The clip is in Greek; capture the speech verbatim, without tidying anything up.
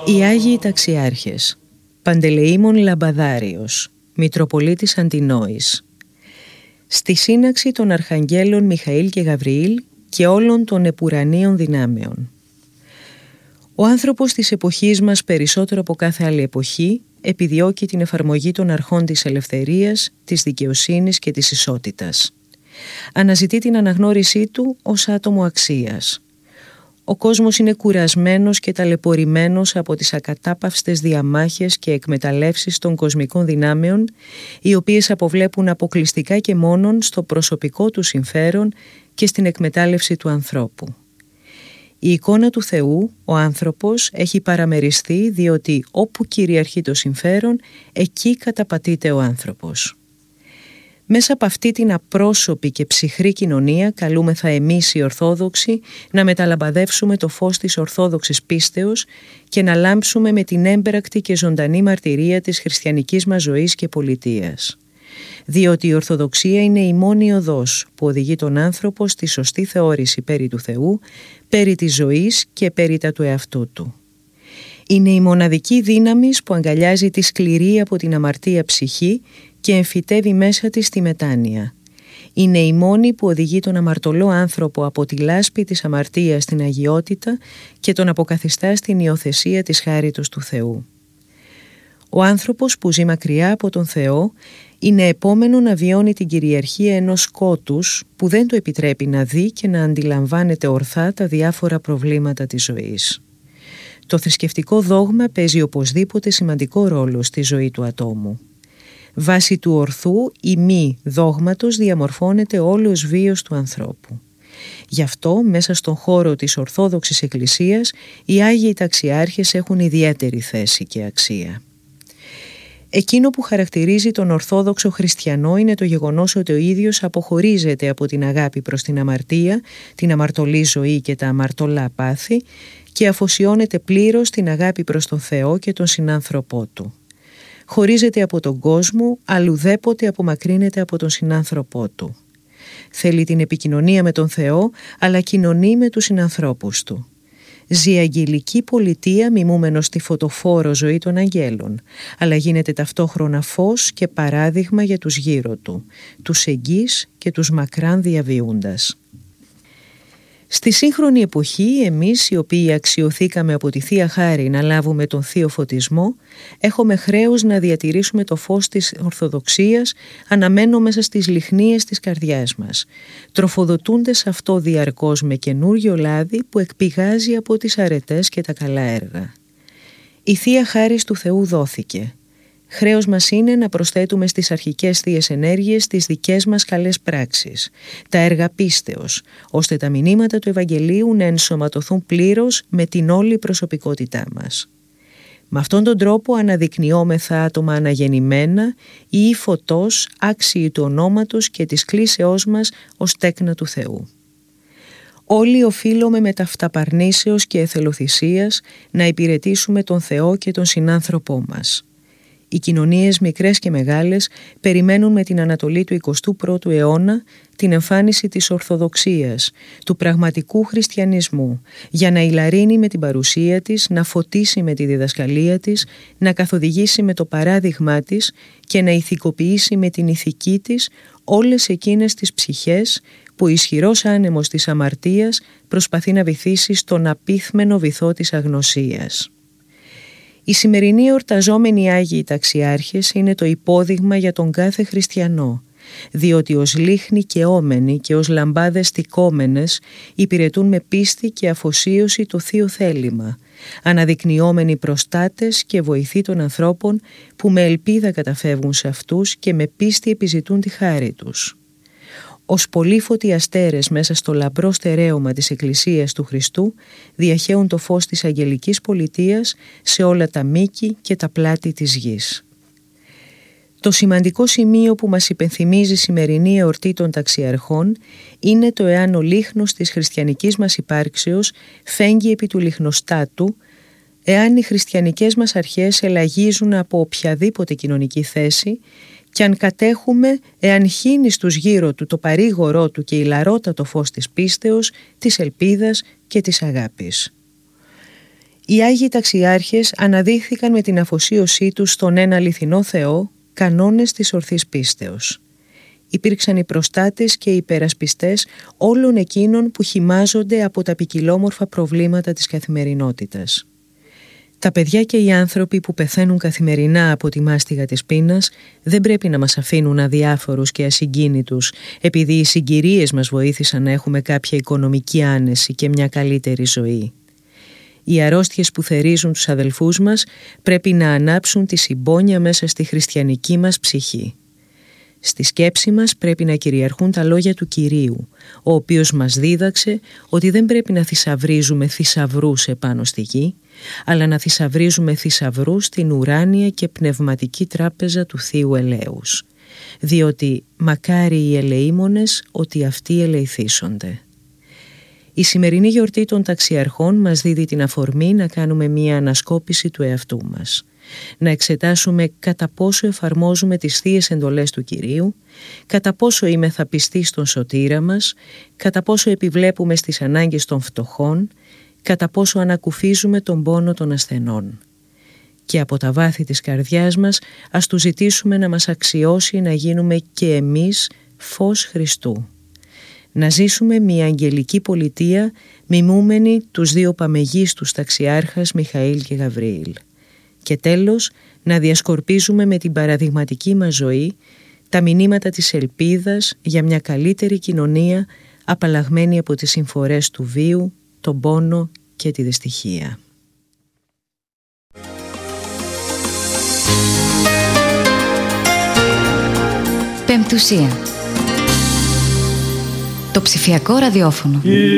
Οι Άγιοι Ταξιάρχες. Παντελεήμων Λαμπαδάριος, Μητροπολίτης Αντινόης. Στη σύναξη των Αρχαγγέλων Μιχαήλ και Γαβριήλ και όλων των επουρανίων δυνάμεων. Ο άνθρωπος της εποχής μας, περισσότερο από κάθε άλλη εποχή, επιδιώκει την εφαρμογή των αρχών της ελευθερίας, της δικαιοσύνης και της ισότητας. Αναζητεί την αναγνώρισή του ως άτομο αξίας. Ο κόσμος είναι κουρασμένος και ταλαιπωρημένος από τις ακατάπαυστες διαμάχες και εκμεταλλεύσεις των κοσμικών δυνάμεων, οι οποίες αποβλέπουν αποκλειστικά και μόνον στο προσωπικό του συμφέρον και στην εκμετάλλευση του ανθρώπου. Η εικόνα του Θεού, ο άνθρωπος, έχει παραμεριστεί διότι όπου κυριαρχεί το συμφέρον, εκεί καταπατείται ο άνθρωπος. Μέσα από αυτή την απρόσωπη και ψυχρή κοινωνία καλούμεθα εμείς οι Ορθόδοξοι να μεταλαμπαδεύσουμε το φως της Ορθόδοξης πίστεως και να λάμψουμε με την έμπρακτη και ζωντανή μαρτυρία της χριστιανικής μας ζωής και πολιτείας. Διότι η Ορθοδοξία είναι η μόνη οδός που οδηγεί τον άνθρωπο στη σωστή θεώρηση περί του Θεού, περί της ζωής και περί τα του εαυτού του. Είναι η μοναδική δύναμη που αγκαλιάζει τη σκληρή από την αμαρτία ψυχή και εμφυτεύει μέσα της τη μετάνοια. Είναι η μόνη που οδηγεί τον αμαρτωλό άνθρωπο από τη λάσπη της αμαρτίας στην αγιότητα και τον αποκαθιστά στην υιοθεσία της χάριτος του Θεού. Ο άνθρωπος που ζει μακριά από τον Θεό είναι επόμενο να βιώνει την κυριαρχία ενός σκότους που δεν του επιτρέπει να δει και να αντιλαμβάνεται ορθά τα διάφορα προβλήματα της ζωής. Το θρησκευτικό δόγμα παίζει οπωσδήποτε σημαντικό ρόλο στη ζωή του ατόμου. Βάσει του ορθού ή μη δόγματος διαμορφώνεται όλος βίος του ανθρώπου. Γι' αυτό μέσα στον χώρο της Ορθόδοξης Εκκλησίας οι Άγιοι Ταξιάρχες έχουν ιδιαίτερη θέση και αξία. Εκείνο που χαρακτηρίζει τον Ορθόδοξο Χριστιανό είναι το γεγονός ότι ο ίδιος αποχωρίζεται από την αγάπη προς την αμαρτία, την αμαρτωλή ζωή και τα αμαρτωλά πάθη και αφοσιώνεται πλήρως στην αγάπη προς τον Θεό και τον συνάνθρωπό του. Χωρίζεται από τον κόσμο, αλλουδέποτε απομακρύνεται από τον συνάνθρωπό του. Θέλει την επικοινωνία με τον Θεό, αλλά κοινωνεί με τους συνανθρώπους του. Ζει αγγελική πολιτεία μιμούμενος τη φωτοφόρο ζωή των αγγέλων, αλλά γίνεται ταυτόχρονα φως και παράδειγμα για τους γύρω του, τους εγγύς και τους μακράν διαβιούντας. Στη σύγχρονη εποχή, εμείς οι οποίοι αξιωθήκαμε από τη Θεία Χάρη να λάβουμε τον Θείο Φωτισμό, έχουμε χρέος να διατηρήσουμε το φως της Ορθοδοξίας αναμένο μέσα στις λιχνίες της καρδιάς μας, τροφοδοτούντες αυτό διαρκώς με καινούριο λάδι που εκπηγάζει από τις αρετές και τα καλά έργα. Η Θεία Χάρις του Θεού δόθηκε. Χρέος μας είναι να προσθέτουμε στις αρχικές θείες ενέργειες τις δικές μας καλές πράξεις, τα έργα πίστεως, ώστε τα μηνύματα του Ευαγγελίου να ενσωματωθούν πλήρως με την όλη προσωπικότητά μας. Με αυτόν τον τρόπο αναδεικνυόμεθα άτομα αναγεννημένα ή φωτός άξιοι του ονόματος και της κλίσεώς μας ως τέκνα του Θεού. Όλοι οφείλουμε με ταυταπαρνήσεως και εθελοθυσίας να υπηρετήσουμε τον Θεό και τον συνάνθρωπό μας. Οι κοινωνίες μικρές και μεγάλες περιμένουν με την ανατολή του εικοστού πρώτου αιώνα την εμφάνιση της Ορθοδοξίας, του πραγματικού χριστιανισμού, για να ηλαρρύνει με την παρουσία της, να φωτίσει με τη διδασκαλία της, να καθοδηγήσει με το παράδειγμά της και να ηθικοποιήσει με την ηθική της όλες εκείνες τις ψυχές που ο ισχυρός άνεμος της αμαρτίας προσπαθεί να βυθίσει στον απίθμενο βυθό της αγνωσίας. Οι σημερινοί εορταζόμενοι Άγιοι Ταξιάρχες είναι το υπόδειγμα για τον κάθε χριστιανό, διότι ως λίχνοι καιόμενοι και ως λαμπάδες τικόμενες υπηρετούν με πίστη και αφοσίωση το θείο θέλημα, αναδεικνυόμενοι προστάτες και βοηθοί των ανθρώπων που με ελπίδα καταφεύγουν σε αυτούς και με πίστη επιζητούν τη χάρη τους. Ως πολύφωτοι αστέρες μέσα στο λαμπρό στερέωμα της Εκκλησίας του Χριστού διαχέουν το φως της αγγελικής πολιτείας σε όλα τα μήκη και τα πλάτη της γης. Το σημαντικό σημείο που μας υπενθυμίζει η σημερινή εορτή των ταξιαρχών είναι το εάν ο λίχνος της χριστιανικής μας υπάρξεως φέγγει επί του λιχνοστάτου, εάν οι χριστιανικές μας αρχές ελαγίζουν από οποιαδήποτε κοινωνική θέση και αν κατέχουμε, εάν χύνει στους γύρω του το παρήγορό του και ηλαρότατο φως της πίστεως, της ελπίδας και της αγάπης. Οι Άγιοι Ταξιάρχες αναδείχθηκαν με την αφοσίωσή τους στον ένα αληθινό Θεό κανόνες της ορθής πίστεως. Υπήρξαν οι προστάτες και οι υπερασπιστές όλων εκείνων που χυμάζονται από τα ποικιλόμορφα προβλήματα της καθημερινότητας. Τα παιδιά και οι άνθρωποι που πεθαίνουν καθημερινά από τη μάστιγα της πείνας δεν πρέπει να μας αφήνουν αδιάφορους και ασυγκίνητους επειδή οι συγκυρίες μας βοήθησαν να έχουμε κάποια οικονομική άνεση και μια καλύτερη ζωή. Οι αρρώστιες που θερίζουν τους αδελφούς μας πρέπει να ανάψουν τη συμπόνια μέσα στη χριστιανική μας ψυχή. Στη σκέψη μας πρέπει να κυριαρχούν τα λόγια του Κυρίου, ο οποίος μας δίδαξε ότι δεν πρέπει να θησαυρίζουμε θησαυρούς επάνω στη γη, αλλά να θησαυρίζουμε θησαυρούς στην ουράνια και πνευματική τράπεζα του Θείου Ελέους, διότι μακάρι οι ελεήμονες ότι αυτοί ελεηθήσονται. Η σημερινή γιορτή των ταξιαρχών μας δίδει την αφορμή να κάνουμε μία ανασκόπηση του εαυτού μας, να εξετάσουμε κατά πόσο εφαρμόζουμε τις θείες εντολές του Κυρίου, κατά πόσο είμεθα πιστοί στον σωτήρα μας, κατά πόσο επιβλέπουμε στις ανάγκες των φτωχών, κατά πόσο ανακουφίζουμε τον πόνο των ασθενών. Και από τα βάθη της καρδιάς μας ας του ζητήσουμε να μας αξιώσει να γίνουμε και εμείς φως Χριστού. Να ζήσουμε μια αγγελική πολιτεία μιμούμενη τους δύο παμεγίστους ταξιάρχας Μιχαήλ και Γαβριήλ. Και τέλος, να διασκορπίζουμε με την παραδειγματική μας ζωή τα μηνύματα της ελπίδας για μια καλύτερη κοινωνία απαλλαγμένη από τις συμφορές του βίου, τον πόνο και τη δυστυχία. Πεμπτουσία. Το ψηφιακό ραδιόφωνο.